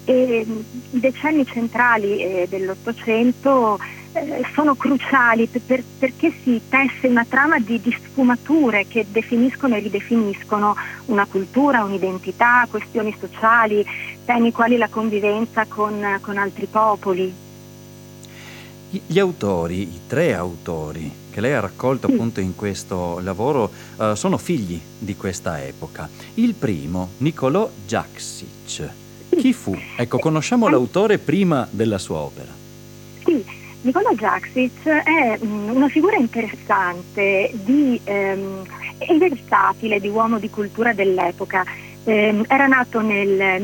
E i decenni centrali dell'Ottocento sono cruciali perché si tesse una trama di sfumature che definiscono e ridefiniscono una cultura, un'identità, questioni sociali, temi quali la convivenza con altri popoli. Gli autori, i tre autori che lei ha raccolto Sì. appunto in questo lavoro, sono figli di questa epoca. Il primo, Niccolò Jaksic. Sì. Chi fu? Ecco, conosciamo l'autore prima della sua opera. Sì, Niccolò Jaksic è una figura interessante e versatile, di uomo di cultura dell'epoca. Era nato nel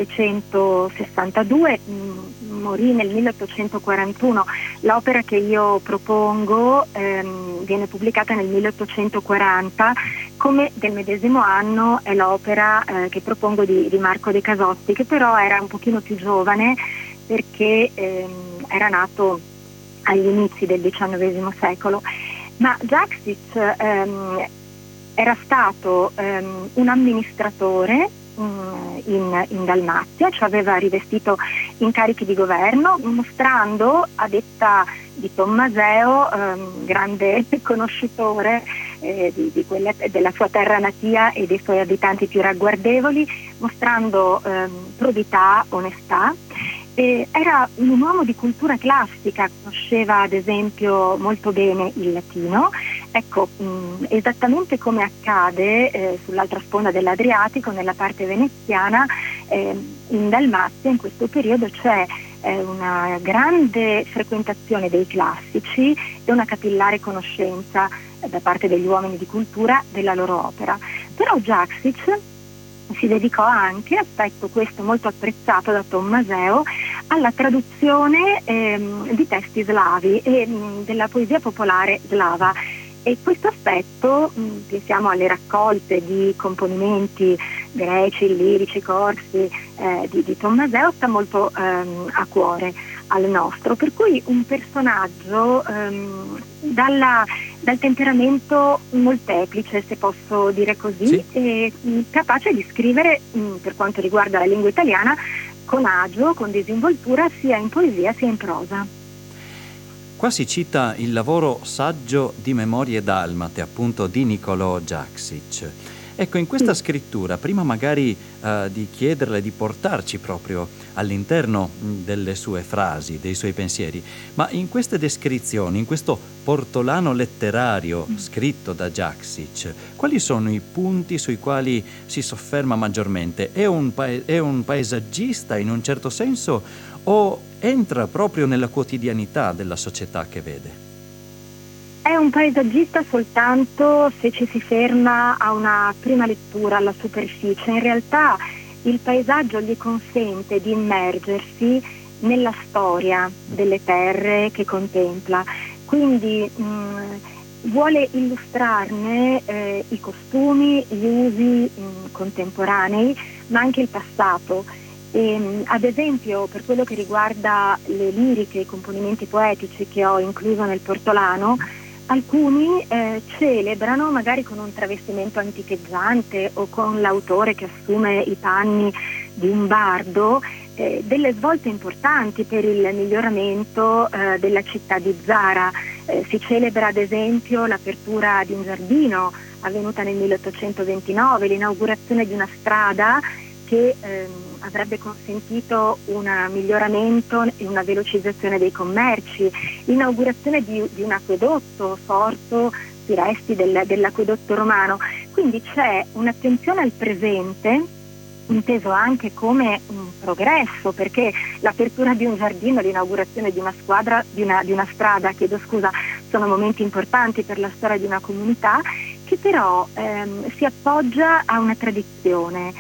1762, morì nel 1841. L'opera che io propongo viene pubblicata nel 1840, come del medesimo anno è l'opera che propongo di Marco De Casotti, che però era un pochino più giovane perché era nato agli inizi del XIX secolo. Ma Jaksic era stato un amministratore in Dalmazia, cioè aveva rivestito incarichi di governo, mostrando, a detta di Tommaseo, grande conoscitore della sua terra natia e dei suoi abitanti più ragguardevoli, mostrando probità, onestà. Era un uomo di cultura classica, conosceva ad esempio molto bene il latino. Ecco, esattamente come accade sull'altra sponda dell'Adriatico, nella parte veneziana, in Dalmazia in questo periodo c'è una grande frequentazione dei classici e una capillare conoscenza da parte degli uomini di cultura della loro opera. Però Jaksic si dedicò anche, aspetto questo molto apprezzato da Tommaseo, alla traduzione di testi slavi e della poesia popolare slava. E questo aspetto, pensiamo alle raccolte di componimenti greci, lirici, corsi di Tommaseo, sta molto a cuore al nostro, per cui un personaggio dal temperamento molteplice, se posso dire così, sì, e capace di scrivere, per quanto riguarda la lingua italiana, con agio, con disinvoltura, sia in poesia sia in prosa. Qua si cita il lavoro saggio di Memorie dalmate, appunto di Niccolò Jaksic. Ecco, in questa scrittura, prima magari di chiederle di portarci proprio all'interno delle sue frasi, dei suoi pensieri, ma in queste descrizioni, in questo portolano letterario scritto da Jaksic, quali sono i punti sui quali si sofferma maggiormente? È un paesaggista in un certo senso o entra proprio nella quotidianità della società che vede? È un paesaggista soltanto se ci si ferma a una prima lettura, alla superficie. In realtà il paesaggio gli consente di immergersi nella storia delle terre che contempla. Quindi vuole illustrarne i costumi, gli usi contemporanei, ma anche il passato. Ad esempio, per quello che riguarda le liriche, i componimenti poetici che ho incluso nel portolano, alcuni celebrano, magari con un travestimento anticheggiante o con l'autore che assume i panni di un bardo, delle svolte importanti per il miglioramento della città di Zara. Si celebra ad esempio l'apertura di un giardino avvenuta nel 1829, l'inaugurazione di una strada che avrebbe consentito un miglioramento e una velocizzazione dei commerci, l'inaugurazione di un acquedotto sorto sui resti dell'acquedotto romano. Quindi c'è un'attenzione al presente, inteso anche come un progresso, perché l'apertura di un giardino, l'inaugurazione di una strada, sono momenti importanti per la storia di una comunità, che però si appoggia a una tradizione,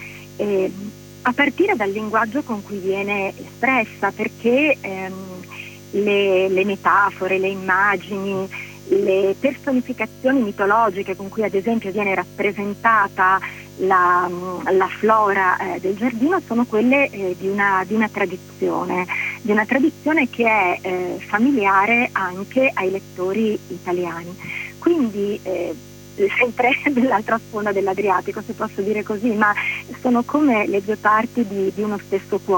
a partire dal linguaggio con cui viene espressa, perché le metafore, le immagini, le personificazioni mitologiche con cui ad esempio viene rappresentata la flora del giardino sono quelle di una tradizione che è familiare anche ai lettori italiani. Quindi sempre dall'altra sponda dell'Adriatico, se posso dire così, ma sono come le due parti di uno stesso cuore.